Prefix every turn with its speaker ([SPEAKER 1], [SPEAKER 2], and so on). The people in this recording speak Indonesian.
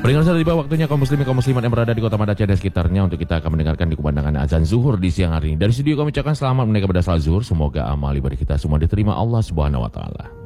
[SPEAKER 1] Peringatan sudah tiba waktunya kaum muslimin kaum muslimat yang berada di Kota Madaca dan sekitarnya untuk kita akan mendengarkan di kumandangkan azan zuhur di siang hari ini. Dari studio kami ucapkan selamat menaikkan pada salat zuhur. Semoga amal ibadah kita semua diterima Allah Subhanahu wa taala.